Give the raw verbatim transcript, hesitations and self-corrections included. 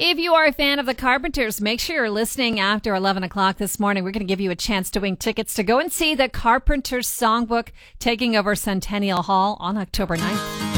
If you are a fan of the Carpenters, make sure you're listening after eleven o'clock this morning. We're going to give you a chance to win tickets to go and see the Carpenters Songbook taking over Centennial Hall on October ninth.